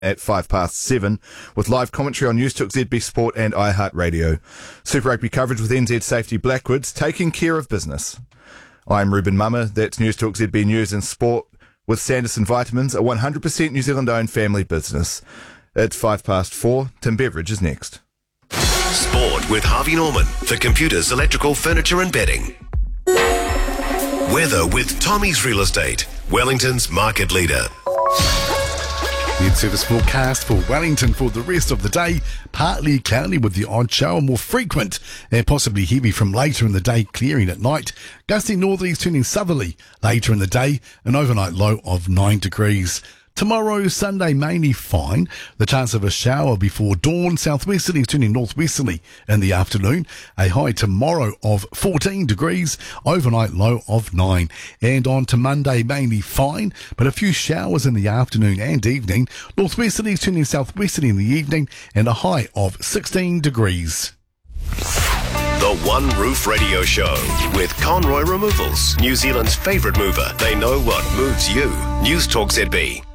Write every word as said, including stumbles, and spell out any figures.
at five past seven with live commentary on Newstalk Z B Sport and iHeartRadio. Super Rugby coverage with N Z Safety Blackwoods, taking care of business. I'm Ruben Mummer, that's Newstalk Z B News and Sport with Sanderson Vitamins, a one hundred percent New Zealand-owned family business. It's five past four. Tim Beveridge is next. Sport with Harvey Norman for computers, electrical, furniture and bedding. Weather with Tommy's Real Estate, Wellington's market leader. Net service forecast for Wellington for the rest of the day. Partly cloudy with the odd shower, more frequent and possibly heavy from later in the day, clearing at night. Gusty northerlies turning southerly later in the day, an overnight low of nine degrees. Tomorrow, Sunday, mainly fine. The chance of a shower before dawn. Southwesterlies turning northwesterly in the afternoon. A high tomorrow of fourteen degrees. Overnight low of nine. And on to Monday, mainly fine, but a few showers in the afternoon and evening. Northwesterlies turning southwesterly in the evening and a high of sixteen degrees. The One Roof Radio Show with Conroy Removals, New Zealand's favourite mover. They know what moves you. Newstalk Z B.